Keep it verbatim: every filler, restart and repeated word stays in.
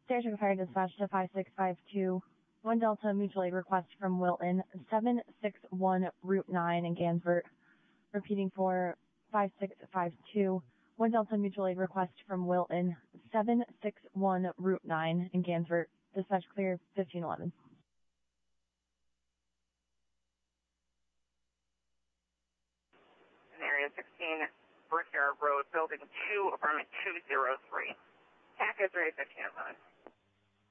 Station Fire Dispatch to five six five two. One Delta Mutual Aid request from Wilton, seven six one Route nine in Gansvert. Repeating for five six five two. One Delta Mutual Aid request from Wilton, seven six one Route nine in Gansvert. Dispatch clear, fifteen eleven. In area sixteen, Brickyard Road, building two, apartment two oh three. Package ready, fifteen oh five.